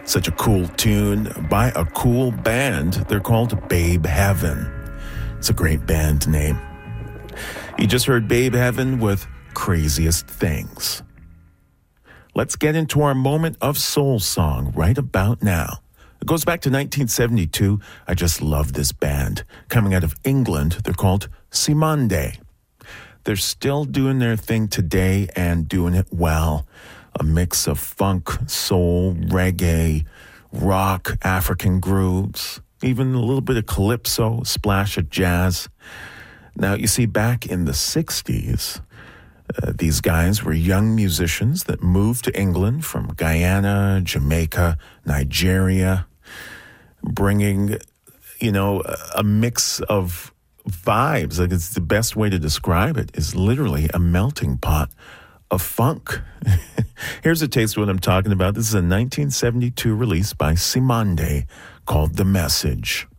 Such a cool tune by a cool band. They're called Babe Heaven. It's a great band name. You just heard Babe Heaven with Craziest Things. Let's get into our moment of soul song right about now. It goes back to 1972. I just love this band. Coming out of England, they're called Cymande. They're still doing their thing today and doing it well. A mix of funk, soul, reggae, rock, African grooves, even a little bit of calypso, splash of jazz. Now, you see, back in the 60s, these guys were young musicians that moved to England from Guyana, Jamaica, Nigeria, bringing, a mix of vibes. Like, it's the best way to describe it is literally a melting pot of funk. Here's a taste of what I'm talking about. This is a 1972 release by Cymande called The Message.